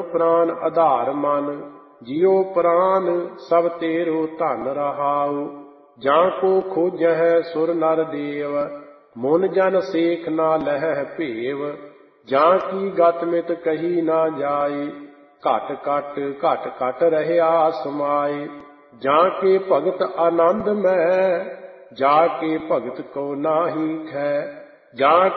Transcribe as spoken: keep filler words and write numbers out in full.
ਪ੍ਰਾਨ ਆਧਾਰ ਮਨ। ਜਿਉ ਪ੍ਰਾਨ ਸਭ ਤੇਰੋ ਧਨ ਰਹਾਉ। ਜਾਂ ਕੋ ਖੋਜਹਿ ਸੁਰ ਨਰ ਦੇਵ, ਮੁਨ ਜਨ ਸੇਖ ਨਾ ਲਹਿ ਭੇਵ। ਜਾਂ ਕੀ ਗਤ ਮਿਤ ਕਹੀ ਨਾ ਜਾਏ, ਘਟ ਘਟ ਘਟ ਘਟ ਰਹਿਆ ਸਮਾਏ। ਜਾਂ ਕੇ ਭਗਤ ਆਨੰਦ ਮੈਂ, ਜਾ ਕੇ ਭਗਤ ਕੋ ਨਾਹੀ ਖੈ। ਜਾਂ